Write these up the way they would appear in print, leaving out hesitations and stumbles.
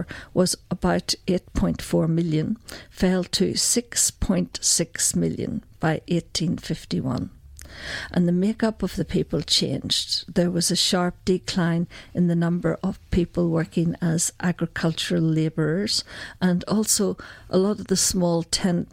was about 8.4 million, fell to 6.6 million by 1851. And the makeup of the people changed. There was a sharp decline in the number of people working as agricultural labourers, and also a lot of the small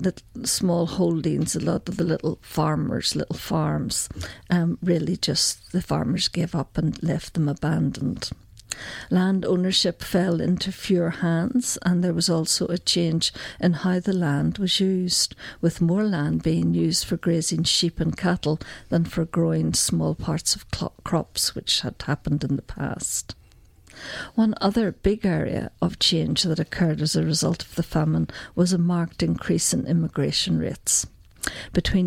holdings, a lot of the little farmers, little farms, really just the farmers gave up and left them abandoned. Land ownership fell into fewer hands, and there was also a change in how the land was used, with more land being used for grazing sheep and cattle than for growing small parts of crops, which had happened in the past. One other big area of change that occurred as a result of the famine was a marked increase in immigration rates. Between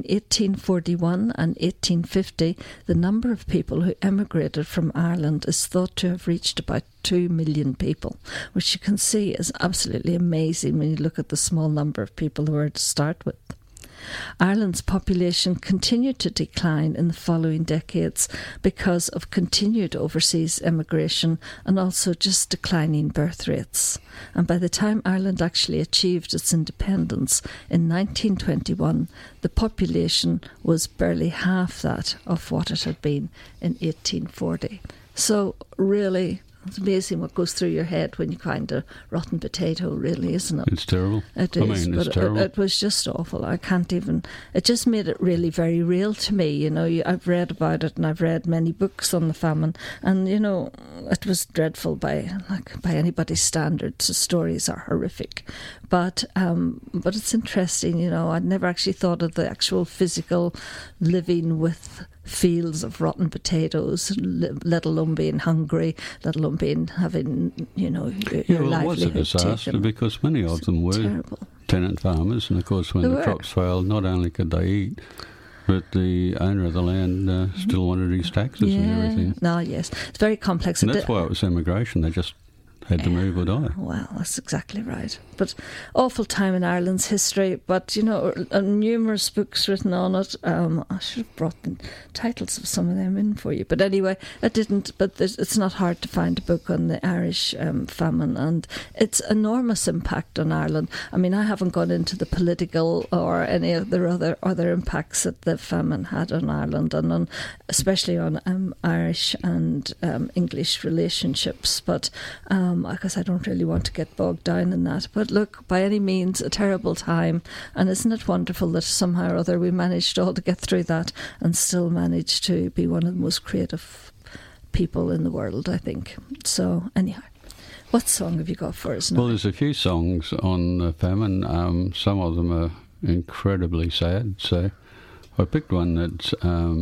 1841 and 1850, the number of people who emigrated from Ireland is thought to have reached about 2 million people, which you can see is absolutely amazing when you look at the small number of people who were to start with. Ireland's population continued to decline in the following decades because of continued overseas immigration and also just declining birth rates. And by the time Ireland actually achieved its independence in 1921, the population was barely half that of what it had been in 1840. So really, it's amazing what goes through your head when you find a rotten potato, really, isn't it? It's terrible. It is, it's terrible. It was just awful. I can't even... It just made it really very real to me, you know. I've read about it and I've read many books on the famine, and, you know, it was dreadful by anybody's standards. The stories are horrific. But it's interesting, you know. I'd never actually thought of the actual physical living with fields of rotten potatoes, let alone being hungry, let alone being having, you know, your livelihood. It was a disaster taken. Because many of them were terrible. Tenant farmers, and of course when the crops failed, not only could they eat, but the owner of the land still wanted his taxes and everything. No, yes. It's very complex. And that's why it was immigration. They just had to move or die. Well, that's exactly right. But awful time in Ireland's history. But, you know, numerous books written on it. I should have brought the titles of some of them in for you. But anyway, I didn't. But it's not hard to find a book on the Irish famine and its enormous impact on Ireland. I mean, I haven't gone into the political or any of the other impacts that the famine had on Ireland and on, especially on Irish and English relationships. But because I don't really want to get bogged down in that. But look, by any means, a terrible time. And isn't it wonderful that somehow or other we managed all to get through that and still managed to be one of the most creative people in the world, I think. So, anyhow, what song have you got for us now? Well, there's a few songs on the famine. Some of them are incredibly sad. So I picked one that's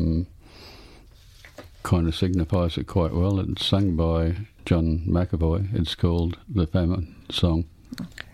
kind of signifies it quite well. It's sung by John McAvoy. It's called The Famine Song. Okay.